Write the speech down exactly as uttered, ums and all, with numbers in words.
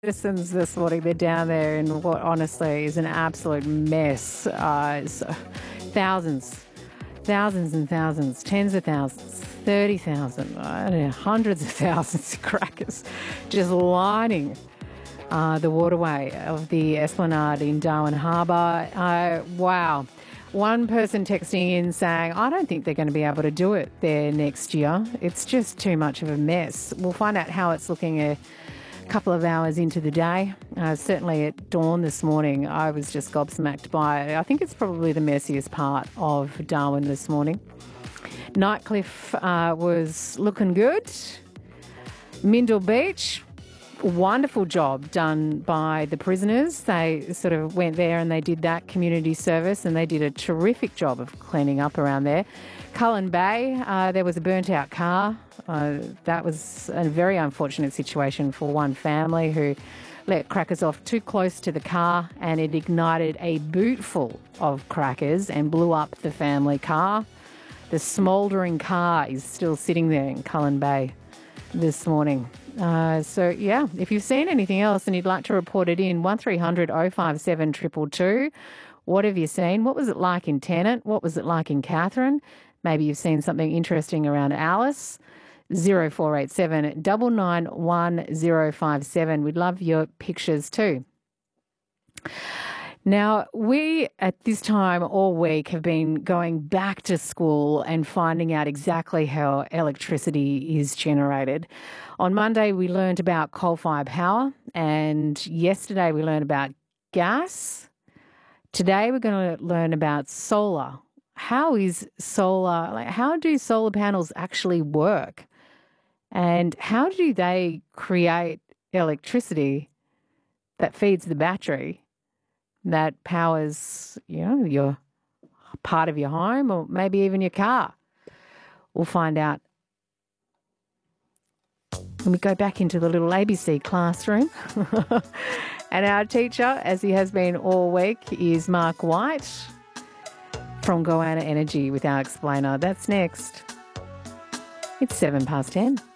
citizens this morning. They're down there in what honestly is an absolute mess. Uh, so thousands, thousands and thousands, tens of thousands, thirty thousand, I don't know, hundreds of thousands of crackers just lining uh, the waterway of the Esplanade in Darwin Harbour. Uh, wow. One person texting in saying, I don't think they're going to be able to do it there next year. It's just too much of a mess. We'll find out how it's looking a couple of hours into the day. Uh, certainly at dawn this morning, I was just gobsmacked by it. I think it's probably the messiest part of Darwin this morning. Nightcliff uh, was looking good. Mindle Beach, wonderful job done by the prisoners. They sort of went there and they did that community service and they did a terrific job of cleaning up around there. Cullen Bay, uh, there was a burnt out car. Uh, that was a very unfortunate situation for one family who let crackers off too close to the car and it ignited a boot full of crackers and blew up the family car. The smouldering car is still sitting there in Cullen Bay this morning. Uh, so, yeah, if you've seen anything else and you'd like to report it in, one three hundred oh five seven two two two. What have you seen? What was it like in Tennant? What was it like in Catherine? Maybe you've seen something interesting around Alice. zero four eight seven, nine nine one, zero five seven. We'd love your pictures too. Now, we at this time all week have been going back to school and finding out exactly how electricity is generated. On Monday, we learned about coal-fired power, and yesterday we learned about gas. Today, we're going to learn about solar. How is solar, like, how do solar panels actually work? And how do they create electricity that feeds the battery that powers, you know, your part of your home or maybe even your car? We'll find out. When we go back into the little A B C classroom. And our teacher, as he has been all week, is Mark White from Goanna Energy with our explainer. That's next. It's seven past ten.